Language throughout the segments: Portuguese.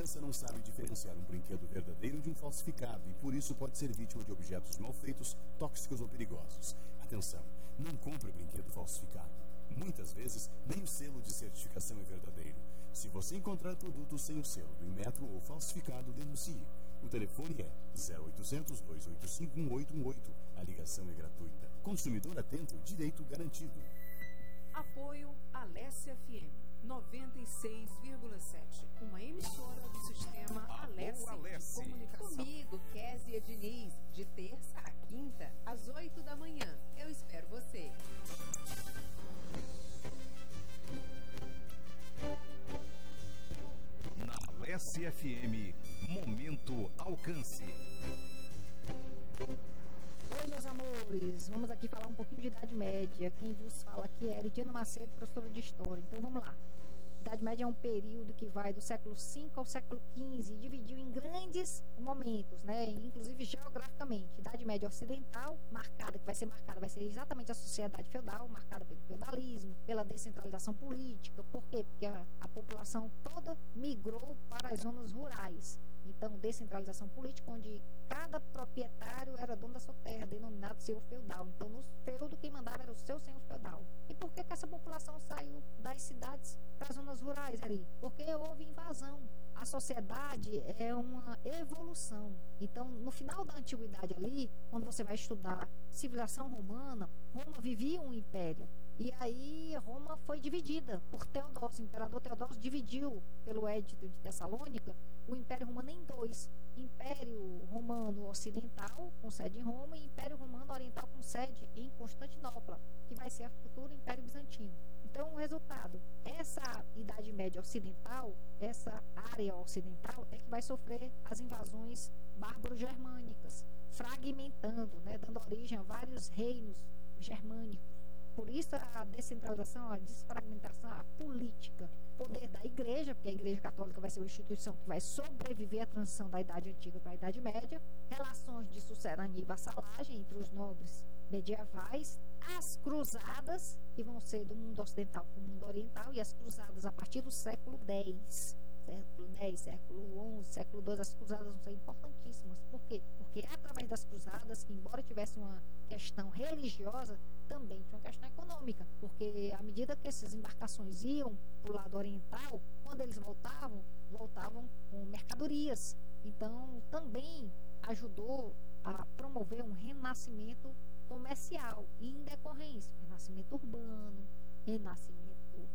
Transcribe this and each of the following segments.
criança não sabe diferenciar um brinquedo verdadeiro de um falsificado e por isso pode ser vítima de objetos mal feitos, tóxicos ou perigosos. Atenção, não compre brinquedo falsificado. Muitas vezes, nem o selo de certificação é verdadeiro. Se você encontrar produto sem o selo do Inmetro ou falsificado, denuncie. O telefone é 0800 285 1818. A ligação é gratuita. Consumidor atento, direito garantido. Apoio Alessi FM 96,7. Uma emissora do sistema Alessi de Comunicação. Comigo, Kézia Diniz, de terça a quinta, às 8 da manhã. Eu espero você. Na Alessi FM, Momento Alcance. Oi, meus amores, vamos aqui falar um pouquinho de Idade Média. Quem vos fala aqui é Eridiana Macedo, professora de História. Então vamos lá. Idade Média é um período que vai do século V ao século XV e dividiu em grandes momentos, né? Inclusive geograficamente. Idade Média Ocidental, vai ser exatamente a sociedade feudal, marcada pelo feudalismo, pela descentralização política. Por quê? Porque a população toda migrou para as zonas rurais. Então, descentralização política, onde cada proprietário era dono da sua terra, denominado senhor feudal. Então, no feudo, quem mandava era o seu senhor feudal. E por que essa população saiu das cidades para as zonas rurais ali? Porque houve invasão. A sociedade é uma evolução. Então, no final da antiguidade ali, quando você vai estudar civilização romana, Roma vivia um império. E aí Roma foi dividida por Teodósio. O imperador Teodósio dividiu, pelo Edito de Tessalônica, o Império Romano em dois. Império Romano Ocidental, com sede em Roma, e Império Romano Oriental, com sede em Constantinopla, que vai ser a futura Império Bizantino. Então, o resultado, essa Idade Média Ocidental, essa área ocidental, é que vai sofrer as invasões bárbaro-germânicas, fragmentando, né, dando origem a vários reinos germânicos. Por isso a descentralização, a desfragmentação, a política, poder da igreja, porque a igreja católica vai ser uma instituição que vai sobreviver à transição da Idade Antiga para a Idade Média, relações de sucerania e vassalagem entre os nobres medievais, as cruzadas, que vão ser do mundo ocidental para o mundo oriental, e as cruzadas a partir do século X. Século X, século XI, século II, as cruzadas vão ser importantíssimas. Por quê? Porque é através das cruzadas que, embora tivesse uma questão religiosa, também tinha uma questão econômica. Porque à medida que essas embarcações iam para o lado oriental, quando eles voltavam com mercadorias. Então, também ajudou a promover um renascimento comercial. E em decorrência, renascimento urbano, renascimento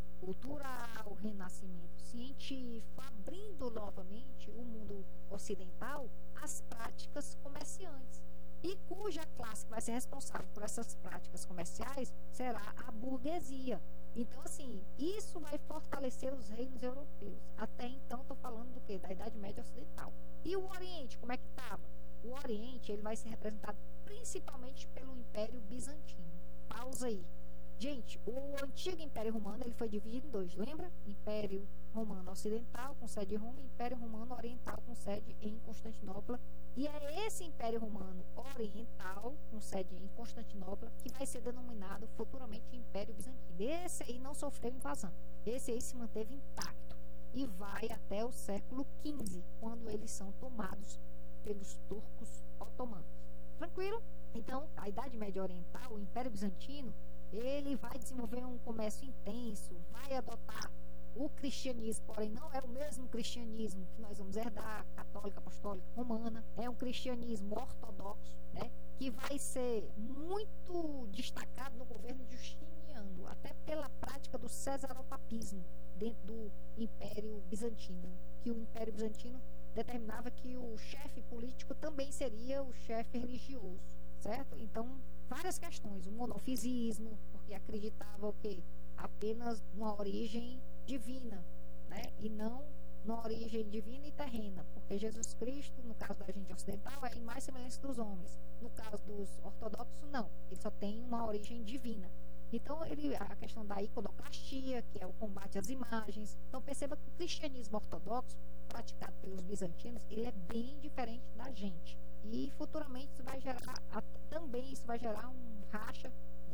cultural, renascimento científico, abrindo novamente o mundo ocidental às práticas comerciantes. E cuja classe que vai ser responsável por essas práticas comerciais será a burguesia. Então, assim, isso vai fortalecer os reinos europeus. Até então, estou falando do quê? Da Idade Média Ocidental. E o Oriente, como é que estava? O Oriente, ele vai ser representado principalmente pelo Império Bizantino. Pausa aí. Gente, o antigo Império Romano, ele foi dividido em dois, lembra? Império Romano Ocidental, com sede em Roma, e Império Romano Oriental, com sede em Constantinopla. E é esse Império Romano Oriental, com sede em Constantinopla, que vai ser denominado futuramente Império Bizantino. Esse aí não sofreu invasão. Esse aí se manteve intacto. E vai até o século XV, quando eles são tomados pelos turcos otomanos. Tranquilo? Então, a Idade Média Oriental, o Império Bizantino, ele vai desenvolver um comércio intenso, vai adotar o cristianismo, porém não é o mesmo cristianismo que nós vamos herdar, católica, apostólica, romana, é um cristianismo ortodoxo, né, que vai ser muito destacado no governo justiniano, até pela prática do cesaropapismo dentro do Império Bizantino, que o Império Bizantino determinava que o chefe político também seria o chefe religioso, certo? Então, várias questões, o monofisismo, porque acreditava o quê? Apenas uma origem divina, né? E não numa origem divina e terrena, porque Jesus Cristo, no caso da gente ocidental, é a imagem e semelhança dos homens. No caso dos ortodoxos, não. Ele só tem uma origem divina. Então, a questão da iconoclastia, que é o combate às imagens. Então, perceba que o cristianismo ortodoxo, praticado pelos bizantinos, ele é bem diferente da gente. E futuramente isso vai gerar um racha dentro da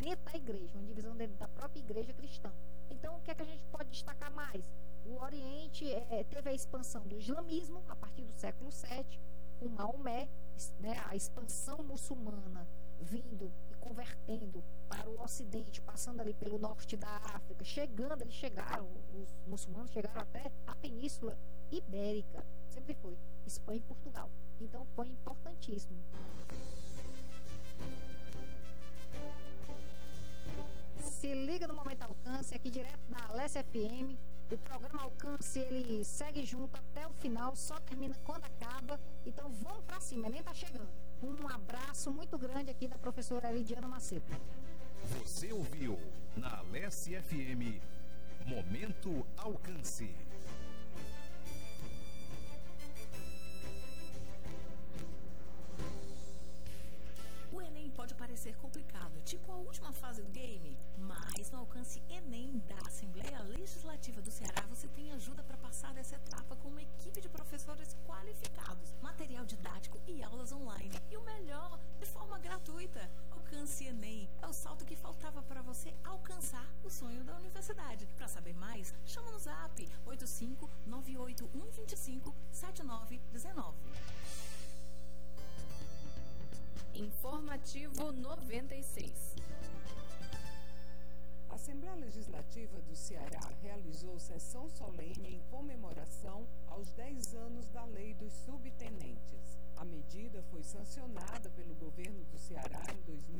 igreja, uma divisão dentro da própria igreja cristã. Então, o que é que a gente pode destacar mais? O Oriente teve a expansão do islamismo a partir do século VII, com Maomé, né, a expansão muçulmana vindo e convertendo para o Ocidente, passando ali pelo norte da África, os muçulmanos chegaram até a Península Ibérica, sempre foi, Espanha e Portugal. Então foi importantíssimo. Se liga no Momento Alcance, aqui direto da Alessia FM. O programa Alcance, ele segue junto até o final, só termina quando acaba. Então vamos pra cima, nem tá chegando. Um abraço muito grande aqui da professora Elidiana Macedo. Você ouviu na Alessia FM Momento Alcance. O Enem pode parecer complicado, tipo a última fase do game, mas no Alcance Enem da Assembleia Legislativa do Ceará você tem ajuda para passar dessa etapa com uma equipe de professores qualificados, material didático e aulas online. E o melhor, de forma gratuita. Alcance Enem é o salto que faltava para você alcançar o sonho da universidade. Para saber mais, chama no zap 85981257919. Informativo 96. A Assembleia Legislativa do Ceará realizou sessão solene em comemoração aos 10 anos da Lei dos Subtenentes. A medida foi sancionada pelo governo do Ceará em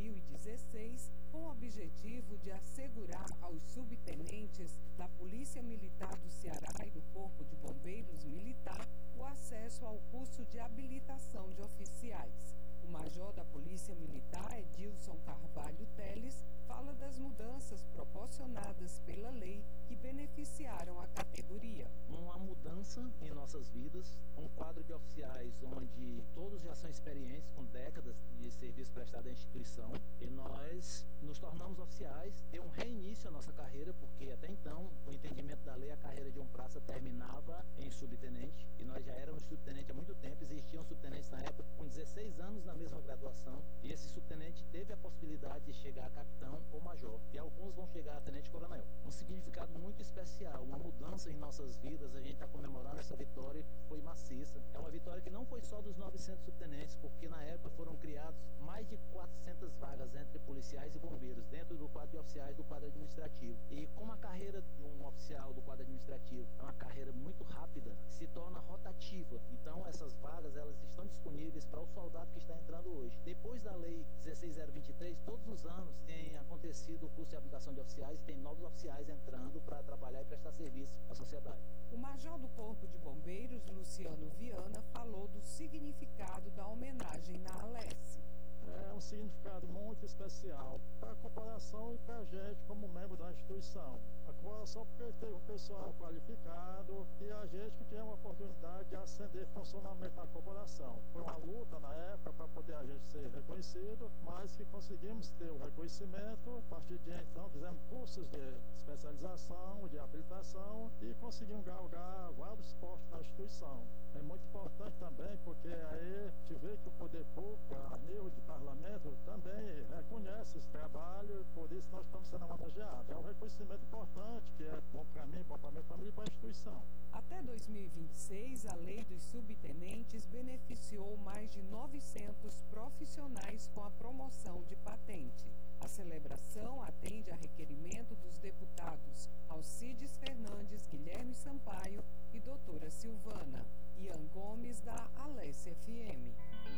2016 com o objetivo de assegurar aos subtenentes da Polícia Militar do Ceará e do Corpo de Bombeiros Militar o acesso ao curso de habilitação de oficiais. O major da Polícia Militar, Edilson Carvalho Teles, fala das mudanças proporcionadas pela lei que beneficiaram a categoria. Uma mudança em nossas vidas, um quadro de oficiais onde todos já são experientes com décadas de serviço prestado à instituição, e nós nos tornamos oficiais, deu um reinício à nossa carreira, porque até então, o entendimento da lei, a carreira de um praça terminava em subtenente, e nós já éramos subtenente há muito tempo, existiam subtenentes na época com 16 anos na mesma graduação, e esse subtenente teve a possibilidade de chegar a capitão ou major, e alguns vão chegar a tenente-coronel. Um significado muito especial, uma mudança em nossas vidas, a gente está comemorando essa vitória, foi maciça. É uma vitória que não foi só dos 900 subtenentes, porque na época foram criados mais de 400 vagas entre policiais e bombeiros, dentro do quadro de oficiais do quadro administrativo. E como a carreira de um oficial do quadro administrativo é uma carreira muito rápida, se torna rotativa. Então essas vagas, elas estão disponíveis para o soldado que está entrando hoje. Depois da lei 16023, todos os anos tem acontecido o curso de habilitação de oficiais e tem novos oficiais entrando para trabalhar e prestar serviço à sociedade. O major do Corpo de Bombeiros, Luciano Viana, falou do significado da homenagem na Alessia. É um significado muito especial para a corporação e para a gente como membro da instituição. A corporação porque tem um pessoal qualificado e a gente que tem uma oportunidade de ascender funcionalmente na corporação. Foi uma luta na época para poder a gente ser reconhecido, mas que conseguimos ter o reconhecimento. A partir de então fizemos cursos de especialização, de habilitação e conseguimos galgar vários postos na instituição. É muito importante também porque aí a gente vê que o poder público, a nível de parlamento, também reconhece esse trabalho, por isso nós estamos sendo homenageados. É um reconhecimento importante que é bom para mim, bom para a minha família e para a instituição. Até 2026, a Lei dos Subtenentes beneficiou mais de 900 profissionais com a promoção de patente. A celebração atende a requerimento dos deputados Alcides Fernandes, Guilherme Sampaio e doutora Silvana. Ian Gomes, da Alessia FM.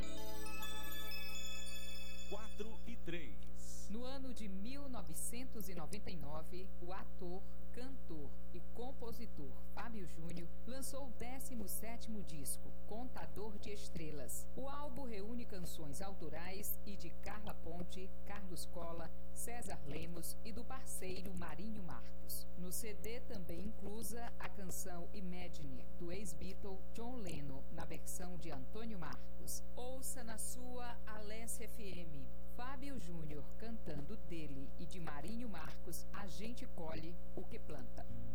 4:03. No ano de 1999, o ator, cantor e compositor Fábio Júnior lançou o 17º disco, Contador de Estrelas. O álbum reúne canções autorais e de Carla Ponte, Carlos Cola, César Lemos e do parceiro Marinho Marcos. No CD também inclusa a canção Imagine, do ex-Beatle John Lennon, na versão de Antônio Marcos. Ouça na sua Alessia FM. Fábio Júnior cantando dele e de Marinho Marcos, A Gente Colhe o que Planta.